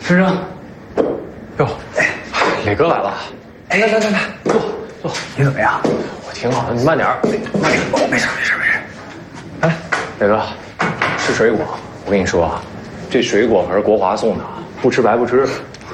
村长， 哟，磊哥来了， 来，坐。你怎么样？ 我挺好的，你慢点儿，慢点。 哦，没事。 哎，磊哥，吃水果，我跟你说啊，这水果可是国华送的，不吃白不吃。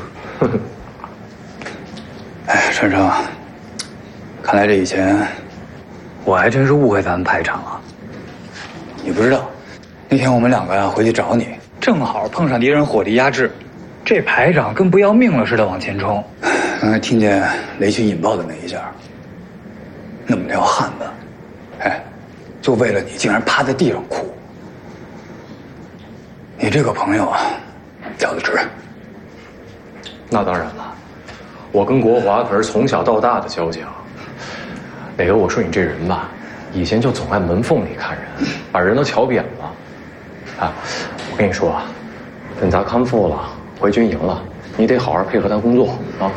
哎，川生，看来这以前我还真是误会咱们排场了。你不知道，那天我们两个呀回去找你，正好碰上敌人火力压制，这排长跟不要命了似的往前冲。刚才听见雷群引爆的那一下，那么条汉子，哎，就为了你竟然趴在地上哭。你这个朋友啊，叫得值。 那当然了，我跟国华可是从小到大的交情。磊哥，我说你这人吧，以前就总爱门缝里看人，把人都瞧扁了。啊，我跟你说啊，等咱康复了，回军营了，你得好好配合他工作啊。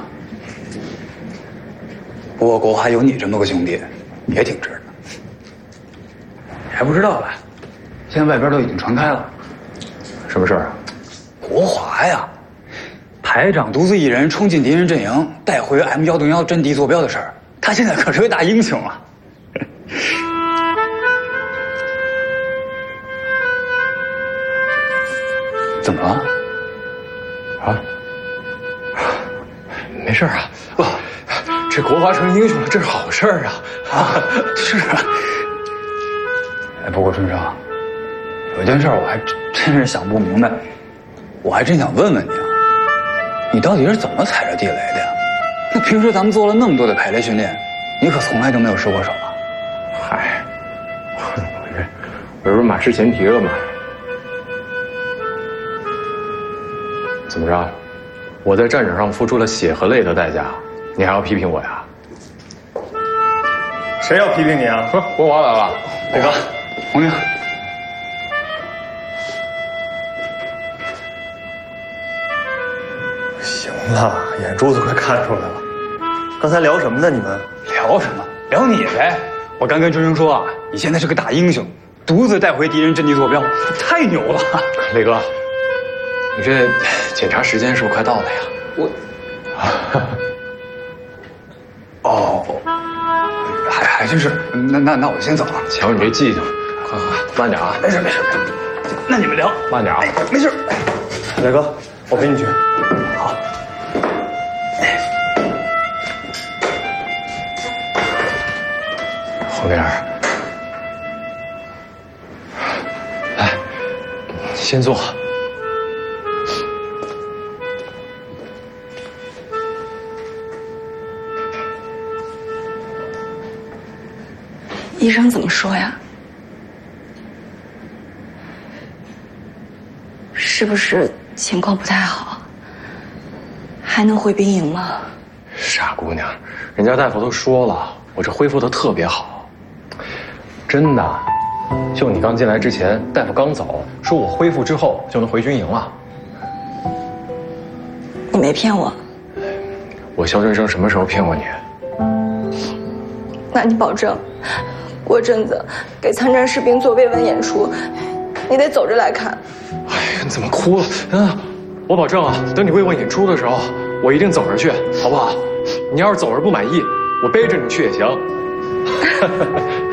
不过国华有你这么个兄弟，也挺值的。你还不知道吧？现在外边都已经传开了。 什么事儿啊？ 国华呀，排长独自一人冲进敌人阵营，带回 M101阵地坐标的事儿，他现在可是个大英雄啊！怎么了？ 啊？没事啊，不，这国华成英雄了，这是好事儿啊！ 是啊。哎，不过春生，有件事我还真是想不明白，我还真想问问你啊，你到底是怎么踩着地雷的呀？那平时咱们做了那么多的排雷训练，你可从来都没有失过手啊？ 嗨，我这不是马失前蹄了吗？怎么着？我在战场上付出了血和泪的代价，你还要批评我呀？ 谁要批评你啊？ 国华来了，磊哥， 红宁。 行了，眼珠子快看出来了。刚才聊什么呢？你们聊什么？聊你呗！我刚跟春生说啊，你现在是个大英雄，独自带回敌人阵地坐标，太牛了！ 磊哥，你这检查时间是不是快到了呀？ 哦，还真是。那我先走了。 瞧你这记性，快，慢点啊！ 没事。那你们聊， 慢点啊！ 没事。 磊哥，我陪你去。 好。 红莲儿，来，先坐。 医生怎么说呀？是不是情况不太好？还能回兵营吗？ 傻姑娘，人家大夫都说了，我这恢复的特别好，真的。就你刚进来之前，大夫刚走，说我恢复之后就能回军营了。 你没骗我？ 我肖春生什么时候骗过你？ 那你保证，过阵子给参战士兵做慰问演出，你得走着来看。 哎呀，你怎么哭了？我保证啊，等你为我演出的时候，我一定走着去，好不好？你要是走着不满意，我背着你去也行。